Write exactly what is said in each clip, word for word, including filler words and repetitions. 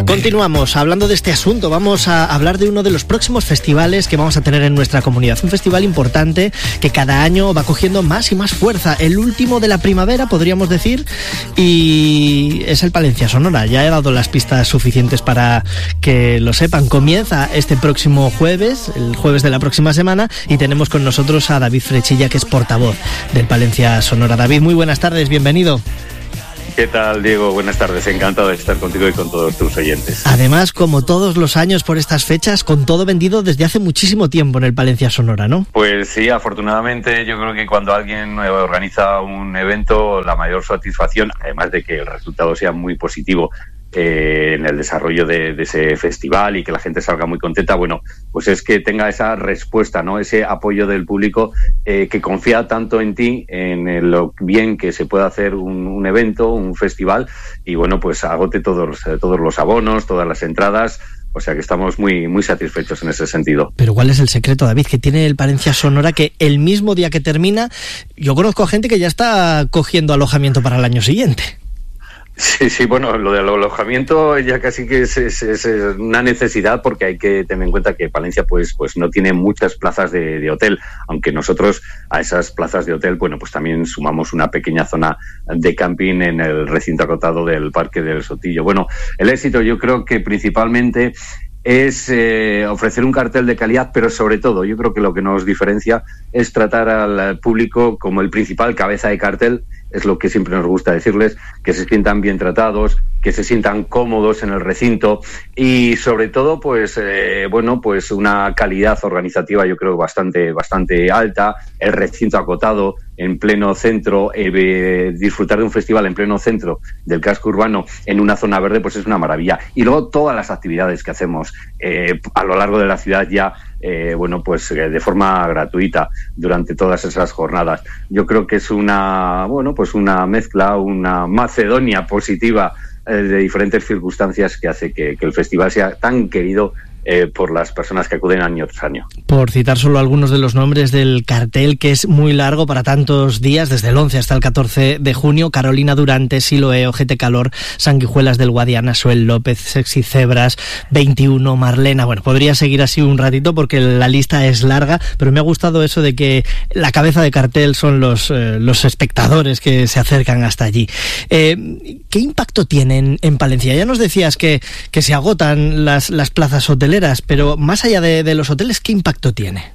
Continuamos hablando de este asunto. Vamos a hablar de uno de los próximos festivales que vamos a tener en nuestra comunidad. Un festival importante que cada año va cogiendo más y más fuerza. El último de la primavera, podríamos decir, y es el Palencia Sonora. Ya he dado las pistas suficientes para que lo sepan. Comienza este próximo jueves, el jueves de la próxima semana, y tenemos con nosotros a David Frechilla, que es portavoz del Palencia Sonora. David, muy buenas tardes, bienvenido. ¿Qué tal, Diego? Buenas tardes, encantado de estar contigo y con todos tus oyentes. Además, como todos los años por estas fechas, con todo vendido desde hace muchísimo tiempo en el Palencia Sonora, ¿no? Pues sí, afortunadamente yo creo que cuando alguien organiza un evento, la mayor satisfacción, además de que el resultado sea muy positivo, Eh, en el desarrollo de, de ese festival y que la gente salga muy contenta, bueno, pues es que tenga esa respuesta, ¿no? Ese apoyo del público eh, que confía tanto en ti, en el, lo bien que se puede hacer un, un evento, un festival, y bueno, pues agote todos, todos los abonos, todas las entradas. O sea que estamos muy, muy satisfechos en ese sentido. Pero ¿cuál es el secreto, David, que tiene el Palencia Sonora, que el mismo día que termina, yo conozco a gente que ya está cogiendo alojamiento para el año siguiente? Sí, sí, bueno, lo del alojamiento ya casi que es, es, es una necesidad, porque hay que tener en cuenta que Palencia pues, pues no tiene muchas plazas de, de hotel, aunque nosotros a esas plazas de hotel, bueno, pues también sumamos una pequeña zona de camping en el recinto acotado del Parque del Sotillo. Bueno, el éxito yo creo que principalmente es eh, ofrecer un cartel de calidad, pero sobre todo yo creo que lo que nos diferencia es tratar al público como el principal cabeza de cartel. Es lo que siempre nos gusta decirles, que se sientan bien tratados, que se sientan cómodos en el recinto y sobre todo pues eh, bueno pues una calidad organizativa yo creo bastante bastante alta, el recinto acotado en pleno centro, eh, disfrutar de un festival en pleno centro del casco urbano en una zona verde pues es una maravilla, y luego todas las actividades que hacemos eh, a lo largo de la ciudad ya Eh, bueno, pues eh, de forma gratuita durante todas esas jornadas. Yo creo que es una, bueno, pues una mezcla, una Macedonia positiva eh, de diferentes circunstancias que hace que, que el festival sea tan querido Eh, por las personas que acuden año tras año. Por citar solo algunos de los nombres del cartel, que es muy largo para tantos días, desde el once hasta el catorce de junio, Carolina Durante, Siloé, Ojete Calor, Sanguijuelas del Guadiana, Suel López, Sexy Cebras, veintiuno, Marlena. Bueno, podría seguir así un ratito porque la lista es larga, pero me ha gustado eso de que la cabeza de cartel son los, eh, los espectadores que se acercan hasta allí. Eh, ¿Qué impacto tienen en Palencia? Ya nos decías que, que se agotan las, las plazas hoteleras, pero más allá de, de los hoteles, ¿qué impacto tiene?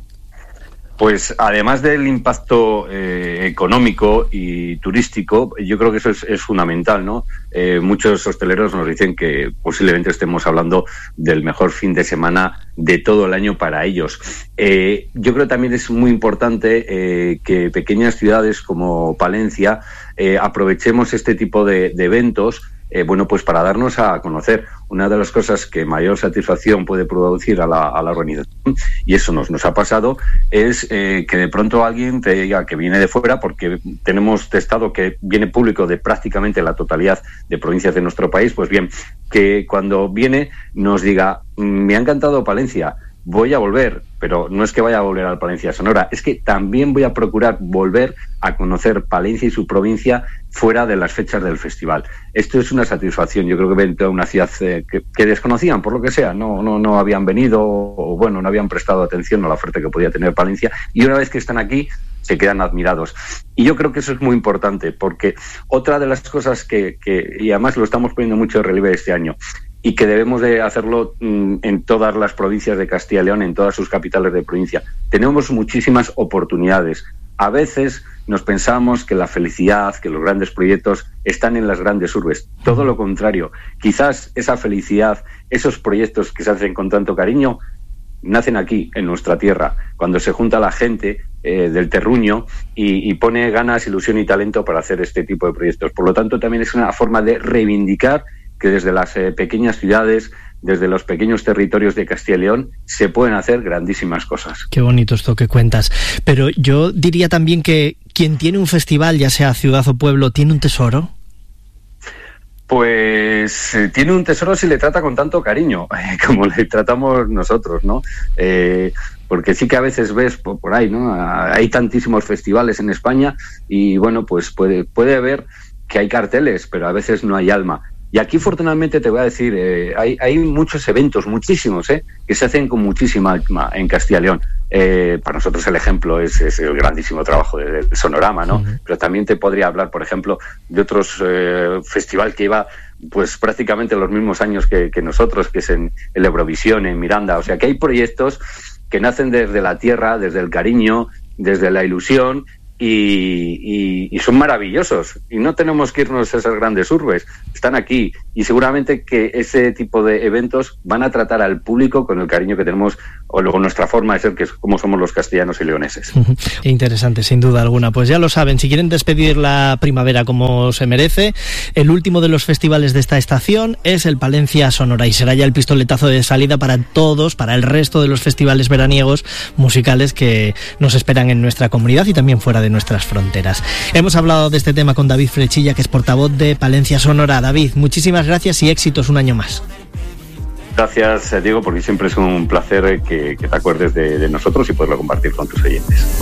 Pues además del impacto eh, económico y turístico, yo creo que eso es, es fundamental, ¿no? Eh, muchos hosteleros nos dicen que posiblemente estemos hablando del mejor fin de semana de todo el año para ellos. Eh, yo creo que también es muy importante eh, que pequeñas ciudades como Palencia eh, aprovechemos este tipo de, de eventos, Eh, bueno, pues para darnos a conocer. Una de las cosas que mayor satisfacción puede producir a la, a la organización, y eso nos, nos ha pasado, es eh, que de pronto alguien te diga que viene de fuera, porque tenemos testado que viene público de prácticamente la totalidad de provincias de nuestro país, pues bien, que cuando viene nos diga, me ha encantado Palencia, voy a volver, pero no es que vaya a volver al Palencia Sonora, es que también voy a procurar volver a conocer Palencia y su provincia fuera de las fechas del festival. Esto es una satisfacción. Yo creo que ven a una ciudad eh, que, que desconocían, por lo que sea, no, no, no habían venido o, bueno, no habían prestado atención a la oferta que podía tener Palencia, y una vez que están aquí se quedan admirados. Y yo creo que eso es muy importante, porque otra de las cosas que, que y además lo estamos poniendo mucho de relieve este año, y que debemos de hacerlo mm, en todas las provincias de Castilla y León, en todas sus capitales de provincia. Tenemos muchísimas oportunidades. A veces nos pensamos que la felicidad, que los grandes proyectos están en las grandes urbes. Todo lo contrario. Quizás esa felicidad, esos proyectos que se hacen con tanto cariño, nacen aquí, en nuestra tierra, cuando se junta la gente eh, del terruño y, y pone ganas, ilusión y talento para hacer este tipo de proyectos. Por lo tanto, también es una forma de reivindicar que desde las eh, pequeñas ciudades, desde los pequeños territorios de Castilla y León, se pueden hacer grandísimas cosas. Qué bonito esto que cuentas. Pero yo diría también que quien tiene un festival, ya sea ciudad o pueblo, ¿tiene un tesoro? Pues eh, tiene un tesoro si le trata con tanto cariño, eh, como le tratamos nosotros, ¿no? Eh, porque sí que a veces ves por, por ahí, ¿no? Hay tantísimos festivales en España y, bueno, pues puede, puede haber que hay carteles, pero a veces no hay alma. Y aquí, afortunadamente, te voy a decir, eh, hay, hay muchos eventos, muchísimos, eh, que se hacen con muchísima alma en Castilla y León. Eh, para nosotros el ejemplo es, es el grandísimo trabajo del de Sonorama, ¿no? Uh-huh. Pero también te podría hablar, por ejemplo, de otros eh, festival que iba pues prácticamente los mismos años que, que nosotros, que es en el Eurovisión, en Miranda. O sea, que hay proyectos que nacen desde la tierra, desde el cariño, desde la ilusión, y, y, y son maravillosos. Y no tenemos que irnos a esas grandes urbes, están aquí. Y seguramente que ese tipo de eventos van a tratar al público con el cariño que tenemos, o luego nuestra forma de ser, que es como somos los castellanos y leoneses. Interesante, sin duda alguna. Pues ya lo saben, si quieren despedir la primavera como se merece, el último de los festivales de esta estación es el Palencia Sonora, y será ya el pistoletazo de salida para todos, para el resto de los festivales veraniegos musicales que nos esperan en nuestra comunidad y también fuera de nuestras fronteras. Hemos hablado de este tema con David Frechilla, que es portavoz de Palencia Sonora. David, muchísimas gracias y éxitos un año más. Gracias, Diego, porque siempre es un placer que, que te acuerdes de, de nosotros y poderlo compartir con tus oyentes.